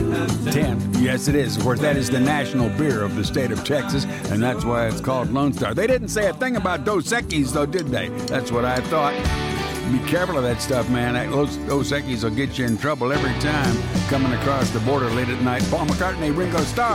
10. Yes, it is. Of course, that is the national beer of the state of Texas, and that's why it's called Lone Star. They didn't say a thing about Dos Equis, though, did they? That's what I thought. Be careful of that stuff, man. Dos Equis will get you in trouble every time coming across the border late at night. Paul McCartney, Ringo Starr.